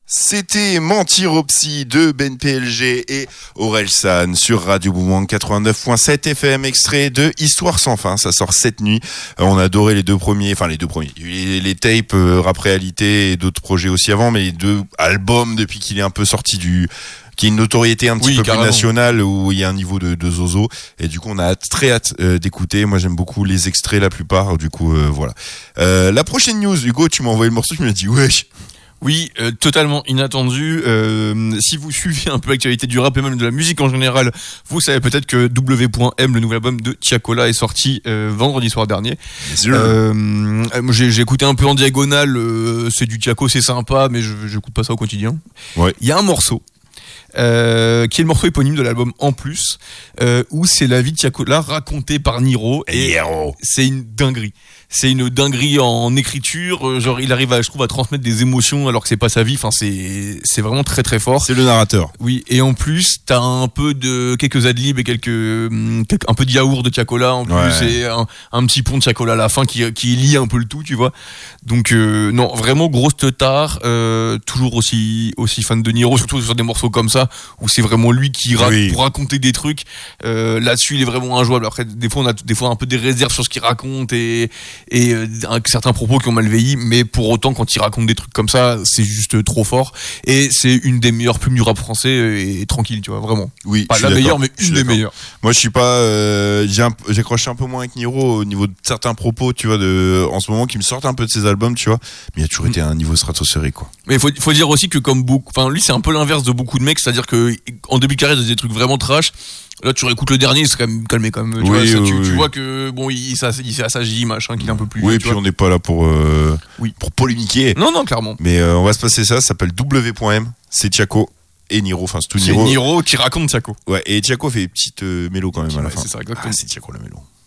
C'était Mentiropsie de Ben PLG et Orelsan sur Radio Boomerang 89.7 FM, extrait de Histoire sans fin. Ça sort cette nuit. On a adoré les deux premiers. Les tapes Rap Réalité et d'autres projets aussi avant, mais les deux albums depuis qu'il est un peu sorti qui est une notoriété un petit peu plus nationale, où il y a un niveau de zozo, et du coup on a très hâte d'écouter. Moi j'aime beaucoup les extraits, la plupart, du coup voilà. La prochaine news, Hugo, tu m'as envoyé le morceau, tu m'as dit wesh. Oui, totalement inattendu. Si vous suivez un peu l'actualité du rap et même de la musique en général, vous savez peut-être que W.M, le nouvel album de Tiakola, est sorti vendredi soir dernier. J'ai écouté un peu en diagonale, c'est du Tiako, c'est sympa, mais j'écoute pas ça au quotidien. Ouais. Il y a un morceau qui est le morceau éponyme de l'album En Plus, où c'est la vie de Tiakola racontée par Niro, et c'est une dinguerie. C'est une dinguerie en écriture, genre il arrive je trouve à transmettre des émotions alors que c'est pas sa vie. Enfin c'est vraiment très très fort. C'est le narrateur. Oui, et en plus t'as un peu de quelques adlibs et un peu de yaourt de Tiakola en plus, et un petit pont de Tiakola à la fin qui lie un peu le tout, tu vois. Donc non, vraiment grosse teutard, toujours aussi fan de Niro, surtout sur des morceaux comme ça où c'est vraiment lui qui pour raconter des trucs. Là-dessus il est vraiment injouable. Après des fois on a un peu des réserves sur ce qu'il raconte et certains propos qui ont mal vieilli, mais pour autant quand il raconte des trucs comme ça c'est juste trop fort, et c'est une des meilleures plumes du rap français, et tranquille, tu vois, vraiment. Oui, pas la meilleure, mais une des meilleures. Moi je suis pas j'accroche un peu moins avec Niro au niveau de certains propos, tu vois, en ce moment, qui me sortent un peu de ses albums, tu vois, mais il a toujours été à un niveau stratosphérique, quoi. Mais faut dire aussi que comme lui c'est un peu l'inverse de beaucoup de mecs, c'est-à-dire que en début de carrière il faisait des trucs vraiment trash. Là, tu réécoutes le dernier, il s'est quand même calmé, quand même. Tu vois que, bon, il s'est assagi, machin, qu'il est un peu plus. Oui, et puis on n'est pas là pour polémiquer. Non, clairement. Mais on va se passer ça s'appelle W.M, c'est Tiako et Niro, enfin c'est tout Niro. C'est Niro qui raconte Tiako. Ouais, et Tiako fait des petites mélos quand même à la fin. C'est ça, exactement. C'est Tiako la mélo.